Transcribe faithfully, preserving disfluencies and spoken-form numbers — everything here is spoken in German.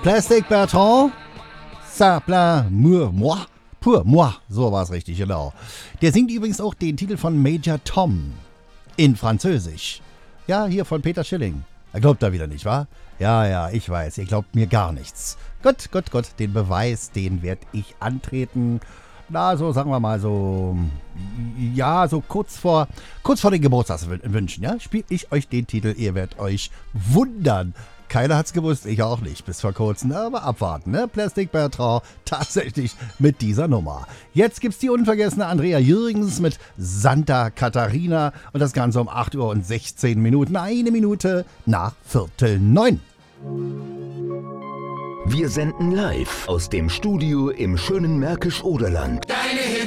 Plastic Bertrand, Simple pour moi, pour moi, so war es richtig, genau. Der singt übrigens auch den Titel von Major Tom in Französisch. Ja, hier von Peter Schilling. Er glaubt da wieder nicht, wa? Ja, ja, ich weiß, ihr glaubt mir gar nichts. Gut, gut, gut, den Beweis, den werde ich antreten. Na, so sagen wir mal so, ja, so kurz vor, kurz vor den Geburtstagswünschen, ja, spiele ich euch den Titel, ihr werdet euch wundern. Keiner hat's gewusst, ich auch nicht, bis vor kurzem, aber abwarten, ne? Plastic Bertrand tatsächlich mit dieser Nummer. Jetzt gibt's die unvergessene Andrea Jürgens mit Santa Catarina und das Ganze um acht Uhr und sechzehn Minuten, eine Minute nach Viertel neun. Wir senden live aus dem Studio im schönen Märkisch-Oderland. Deine Hits